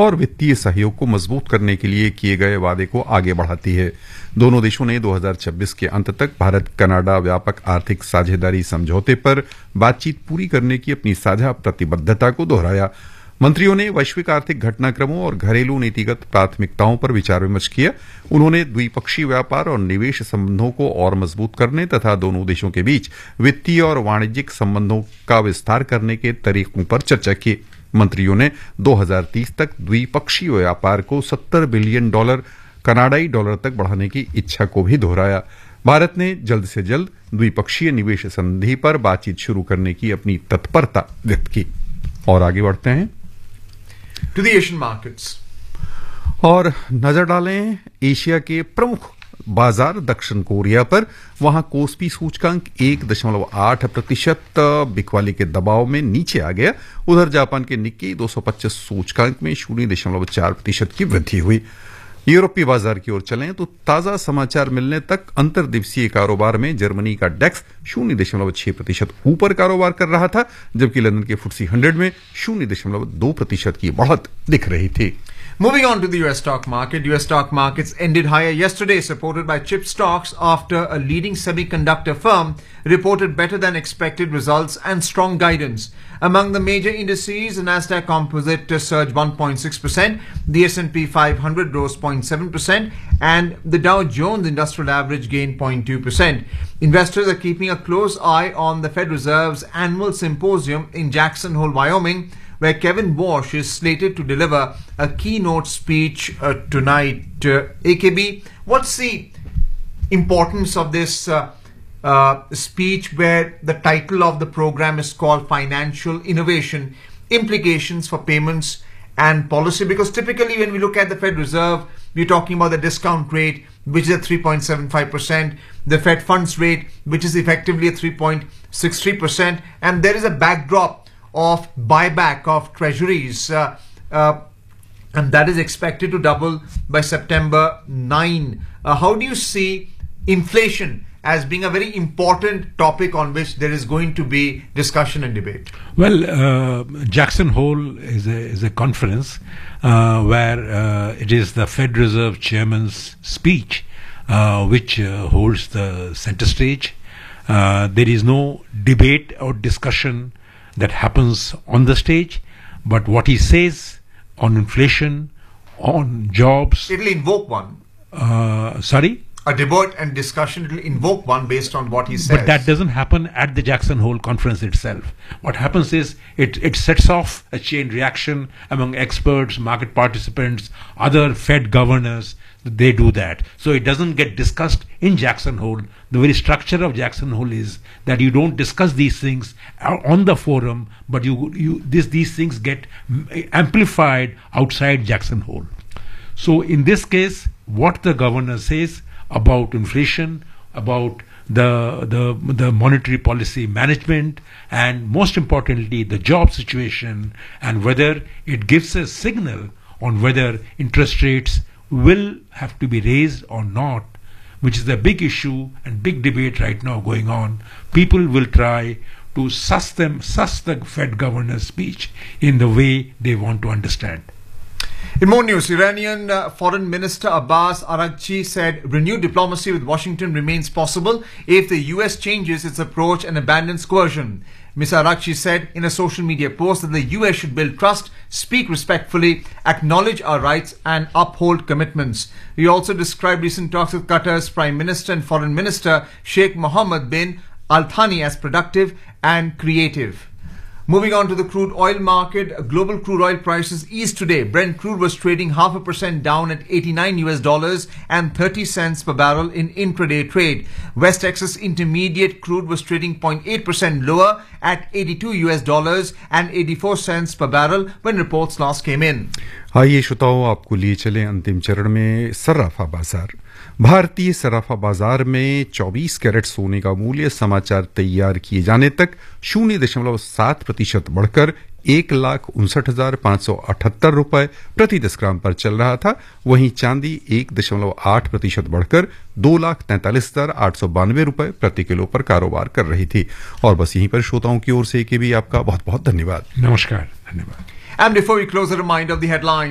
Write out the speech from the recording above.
और वित्तीय सहयोग को मजबूत करने के लिए किए गए वादे को आगे बढ़ाती है। दोनों देशों ने 2026 के अंत तक भारत कनाडा व्यापक आर्थिक साझेदारी समझौते पर बातचीत पूरी करने की अपनी साझा प्रतिबद्धता को दोहराया। मंत्रियों ने वैश्विक आर्थिक घटनाक्रमों और घरेलू नीतिगत प्राथमिकताओं पर विचार विमर्श किया। उन्होंने द्विपक्षीय व्यापार और निवेश संबंधों को और मजबूत करने तथा दोनों देशों के बीच वित्तीय और वाणिज्यिक संबंधों का विस्तार करने के तरीकों पर चर्चा की। मंत्रियों ने 2030 तक द्विपक्षीय व्यापार को $70 बिलियन कनाडाई डॉलर तक बढ़ाने की इच्छा को भी दोहराया। भारत ने जल्द से जल्द द्विपक्षीय निवेश संधि पर बातचीत शुरू करने की अपनी तत्परता व्यक्त की। और आगे बढ़ते हैं to the Asian markets. और नजर डालें एशिया के प्रमुख बाजार दक्षिण कोरिया पर। वहां कोस्पी सूचकांक 1.8% बिकवाली के दबाव में नीचे आ गया। उधर जापान के निक्केई 225 सूचकांक में 0.4% की वृद्धि हुई। यूरोपीय बाजार की ओर चलें तो ताजा समाचार मिलने तक अंतर्दिवसीय कारोबार में जर्मनी का डेक्स 0.6% ऊपर कारोबार कर रहा था, जबकि लंदन के FTSE 100 में 0.2% की बढ़त दिख रही थी। Moving on to the US stock market. US stock markets ended higher yesterday, supported by chip stocks after a leading semiconductor firm reported better than expected results and strong guidance. Among the major indices, the Nasdaq Composite surged 1.6%, the S&P 500 rose 0.7%, and the Dow Jones Industrial Average gained 0.2%. Investors are keeping a close eye on the Fed Reserve's annual symposium in Jackson Hole, Wyoming, where Kevin Warsh is slated to deliver a keynote speech tonight. AKB, what's the importance of this speech, where the title of the program is called Financial Innovation, Implications for Payments and Policy? Because typically when we look at the Fed Reserve, we're talking about the discount rate, which is at 3.75%, the Fed funds rate, which is effectively at 3.63%, and there is a backdrop of buyback of treasuries, and that is expected to double by September 9. How do you see inflation as being a very important topic on which there is going to be discussion and debate? Well, Jackson Hole is a conference where it is the Fed Reserve Chairman's speech which holds the center stage. There is no debate or discussion that happens on the stage, but what he says on inflation, on jobs, it'll invoke one. Sorry? A debate and discussion, it'll invoke one based on what he says. But that doesn't happen at the Jackson Hole conference itself. What happens is it sets off a chain reaction among experts, market participants, other Fed governors. They do that. So it doesn't get discussed in Jackson Hole. The very structure of Jackson Hole is that you don't discuss these things on the forum, but these things get amplified outside Jackson Hole. So in this case, what the governor says about inflation, about the monetary policy management, and most importantly the job situation, and whether it gives a signal on whether interest rates will have to be raised or not, which is the big issue and big debate right now going on. People will try to suss the Fed governor's speech in the way they want to understand. In more news, Iranian Foreign Minister Abbas Araghchi said renewed diplomacy with Washington remains possible if the US changes its approach and abandons coercion. Ms. Araghchi said in a social media post that the US should build trust, speak respectfully, acknowledge our rights and uphold commitments. He also described recent talks with Qatar's Prime Minister and Foreign Minister Sheikh Mohammed bin Al Thani as productive and creative. Moving on to the crude oil market, global crude oil prices eased today. Brent crude was trading 0.5% down at $89 and 30 cents per barrel in intraday trade. West Texas Intermediate crude was trading 0.8% lower at $82 and 84 cents per barrel when reports last came in. आइए श्रोताओं, आपको लिए चले अंतिम चरण में सर्राफा बाजार। भारतीय सराफा बाजार में 24 कैरेट सोने का मूल्य समाचार तैयार किए जाने तक 0.7% बढ़कर 1,59,578 रुपए प्रति 10 ग्राम पर चल रहा था। वहीं चांदी 1.8% बढ़कर 2,43,892 रुपए प्रति किलो पर कारोबार कर रही थी। और बस यहीं पर श्रोताओं की ओर से भी आपका बहुत बहुत धन्यवाद। नमस्कार, धन्यवाद। And before we close, a reminder of the headlines.